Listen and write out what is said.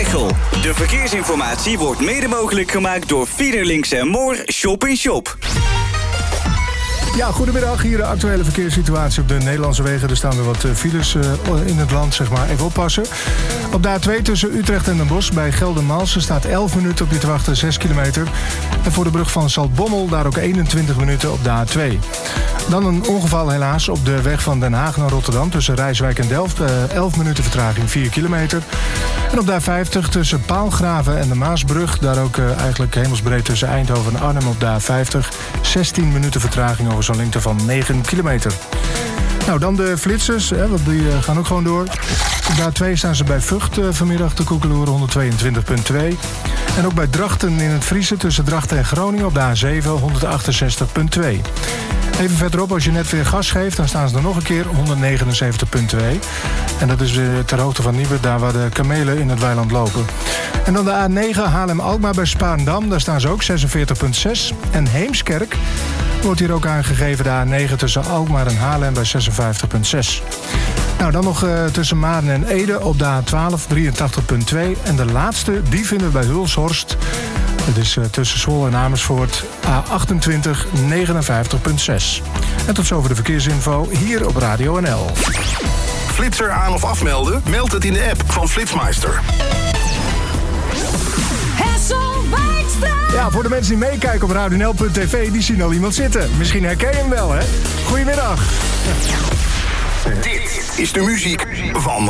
Veghel. De verkeersinformatie wordt mede mogelijk gemaakt door Fiederlinks en Moor Shop in Shop. Ja, goedemiddag. Hier de actuele verkeerssituatie op de Nederlandse wegen. Er staan weer wat files in het land, zeg maar. Even oppassen. Op de A2 tussen Utrecht en Den Bosch bij Geldermalsen staat 11 minuten op je te wachten, 6 kilometer. En voor de brug van Zaltbommel daar ook 21 minuten op de A2. Dan een ongeval helaas op de weg van Den Haag naar Rotterdam tussen Rijswijk en Delft. 11 minuten vertraging, 4 kilometer. En op de A50 tussen Paalgraven en de Maasbrug. Daar ook eigenlijk hemelsbreed tussen Eindhoven en Arnhem op de A50. 16 minuten vertraging over zo'n lengte van 9 kilometer. Nou, dan de flitsers, want die gaan ook gewoon door. Op de A2 staan ze bij Vught vanmiddag te koekeloeren 122,2. En ook bij Drachten in het Friese tussen Drachten en Groningen op de A7 168,2. Even verderop, als je net weer gas geeft, dan staan ze er nog een keer 179,2. En dat is ter hoogte van Nieuwe, daar waar de kamelen in het weiland lopen. En dan de A9 Haarlem-Alkmaar bij Spaarndam, daar staan ze ook 46,6. En Heemskerk wordt hier ook aangegeven, de A9 tussen Alkmaar en Haarlem bij 56,6. Nou, dan nog tussen Maarn en Ede op de A12 83,2. En de laatste, die vinden we bij Hulshorst. Dat is tussen Zwolle en Amersfoort, A28 59,6. En tot zover de verkeersinfo hier op Radio NL. Flitser aan of afmelden? Meld het in de app van Flitsmeister. Ja, voor de mensen die meekijken op radionl.tv, die zien al iemand zitten. Misschien herken je hem wel, hè? Goedemiddag. Dit is de muziek van